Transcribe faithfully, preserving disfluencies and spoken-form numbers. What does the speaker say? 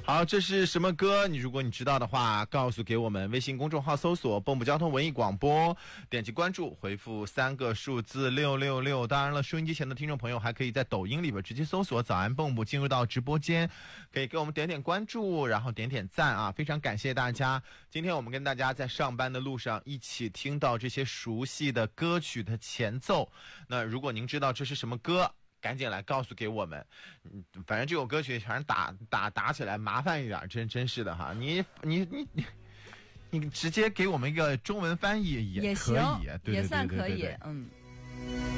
好，这是什么歌？你如果你知道的话，告诉给我们。微信公众号搜索蚌埠交通文艺广播，点击关注，回复三个数字六六六。当然了，收音机前的听众朋友还可以在抖音里边直接搜索早安蚌埠，进入到直播间，可以给我们点点关注，然后点点赞啊，非常感谢大家。今天我们跟大家在上班的路上一起听到这些熟悉的歌曲的前奏。那如果您知道这是什么歌，赶紧来告诉给我们。嗯，反正这首歌曲反正打打打起来麻烦一点，真真是的哈。你你你你你直接给我们一个中文翻译也可以， 也行， 对对对对对对也算可以， 对嗯。